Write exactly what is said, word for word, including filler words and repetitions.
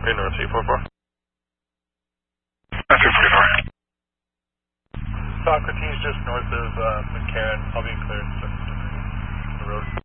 Green North C four four. That's two forty-four. Socrates just north of uh, McCarran. I'll be cleared. The road.